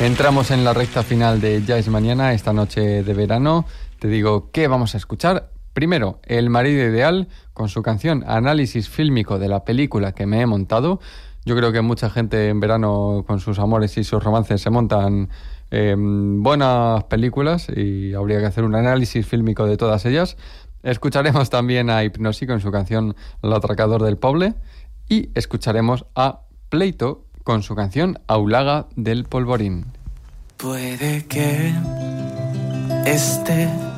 Entramos en la recta final de Ya es Mañana, esta noche de verano. Te digo qué vamos a escuchar. Primero, El marido ideal, con su canción Análisis fílmico de la película que me he montado. Yo creo que mucha gente en verano con sus amores y sus romances se montan buenas películas y habría que hacer un análisis fílmico de todas ellas. Escucharemos también a Hipnosi con su canción L'atracador del poble y escucharemos a Pleito con su canción Aulaga del polvorín. Puede que esté